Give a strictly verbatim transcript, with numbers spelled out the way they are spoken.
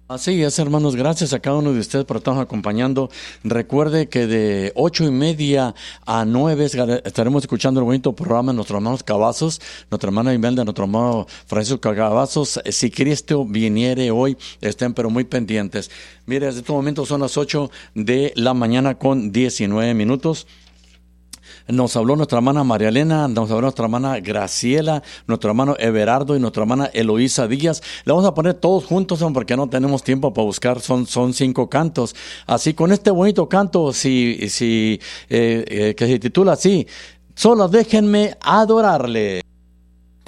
Así es, hermanos, gracias a cada uno de ustedes por estarnos acompañando. Recuerde que de ocho y media a nueve estaremos escuchando el bonito programa de nuestros hermanos Cavazos, nuestra hermana Imelda, nuestro hermano Francisco Cavazos. Si Cristo viniere hoy, estén pero muy pendientes. Mire, desde este momento son las ocho de la mañana con diecinueve minutos. Nos habló nuestra hermana María Elena, nos habló nuestra hermana Graciela, nuestro hermano Everardo y nuestra hermana Eloísa Díaz. Le vamos a poner todos juntos porque no tenemos tiempo para buscar, son, son cinco cantos. Así con este bonito canto, si, si, eh, eh, que se titula así, solo déjenme adorarle.